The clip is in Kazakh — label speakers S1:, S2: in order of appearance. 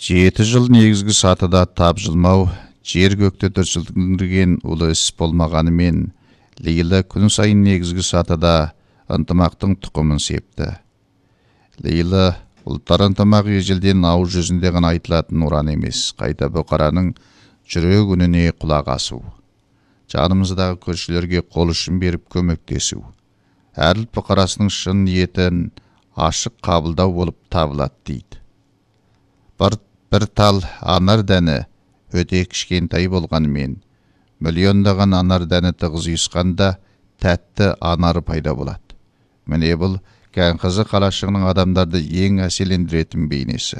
S1: 7 жыл негізгі сатыда тапжылмау, жер көкті дүрсілдірген ұлы іс болмағанымен, Лейла күн сайын негізгі сатыда ынтымақтың тұқымын септі. Лейла ұлттар ынтымақ ежелден ау жүзінде ғана айтылатын ұран емес, қайта бұқараның жүрек үніне құлақ асу. Жанымыздағы көршілерге қол ұшын беріп көмектесу. Әр ұлт бұқарасының шын ниетін ашық қабылдау болып табылады дейді. Bir тал анар дәні өте кішкентай болғанымен, миллиондаған анар дәні тығыз ұйысқанда тәтті анары пайда болады. Міне бұл Кәңқызы қалашығының адамдарды ең әселендіретін бейнесі.